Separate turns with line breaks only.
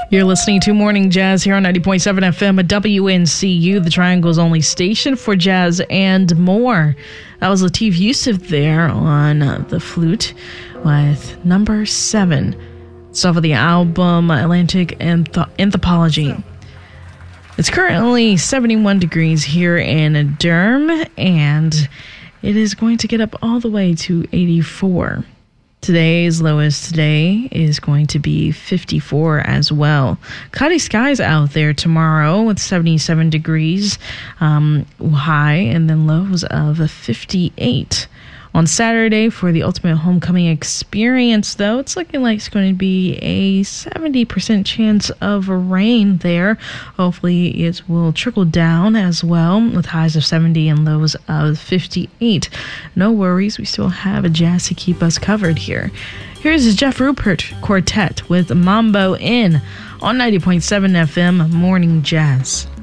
You're listening to Morning Jazz here on 90.7 FM at WNCU, the Triangle's only station for jazz and more. That was Latif Youssef there on the flute with number 7. It's off of the album Atlantic Anthropology. It's currently 71 degrees here in Durham, and it is going to get up all the way to 84. Today's lowest today is going to be 54 as well. Cloudy skies out there tomorrow with 77 degrees high and then lows of 58. On Saturday for the Ultimate Homecoming Experience, though, it's looking like it's going to be a 70% chance of rain there. Hopefully it will trickle down as well with highs of 70 and lows of 58. No worries, we still have a jazz to keep us covered here. Here's Jeff Rupert Quartet with Mambo Inn on 90.7 FM Morning Jazz.